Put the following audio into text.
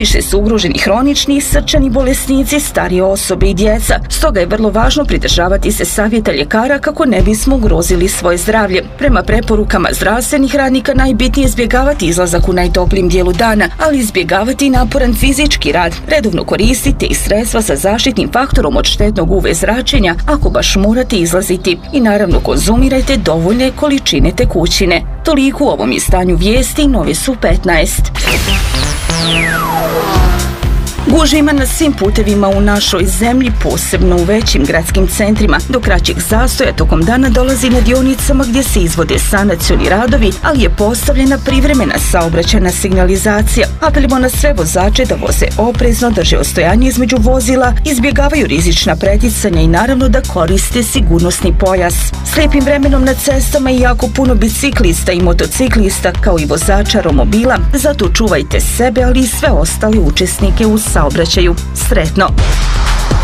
Više su ugroženi hronični i srčani bolesnici, starije osobe i djeca. Stoga je vrlo važno pridržavati se savjeta ljekara kako ne bismo ugrozili svoje zdravlje. Prema preporukama zdravstvenih radnika najbitnije je izbjegavati izlazak u najtoplijim dijelu dana, ali izbjegavati i naporan fizički rad. Redovno koristite i sredstva sa zaštitnim faktorom od štetnog UV zračenja ako baš morate izlaziti. I naravno konzumirajte dovoljne količine tekućine. Toliko u ovom izdanju vijesti, Novi su 15. Gužve ima na svim putevima u našoj zemlji, posebno u većim gradskim centrima. Do kraćeg zastoja tokom dana dolazi na dionicama gdje se izvode sanacioni radovi, ali je postavljena privremena saobraćajna signalizacija. Apelimo na sve vozače da voze oprezno, drže ostojanje između vozila, izbjegavaju rizična preticanja i naravno da koriste sigurnosni pojas. S lijepim vremenom na cestama je jako puno biciklista i motociklista, kao i vozača romobila, zato čuvajte sebe, ali i sve ostale učesnike u saobraćaju. Sretno!